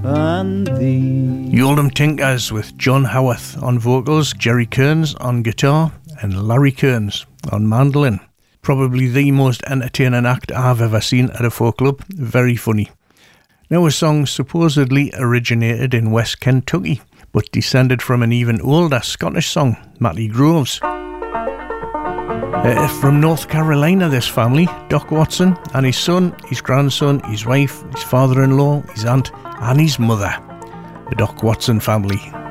and thee. The Oldham Tinkers with John Howarth on vocals, Jerry Kearns on guitar and Larry Kearns on mandolin. Probably the most entertaining act I've ever seen at a folk club. Very funny. Now, a song supposedly originated in West Kentucky, but descended from an even older Scottish song, Matty Groves. From North Carolina, this family, Doc Watson and his son, his grandson, his wife, his father-in-law, his aunt and his mother. The Doc Watson family.